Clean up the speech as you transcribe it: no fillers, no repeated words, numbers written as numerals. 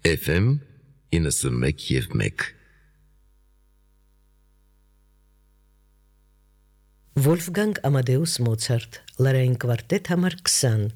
FM 91.1 Վոլֆգանգ Ամադեուս Մոցարտ, լարային կվարտետ համար 20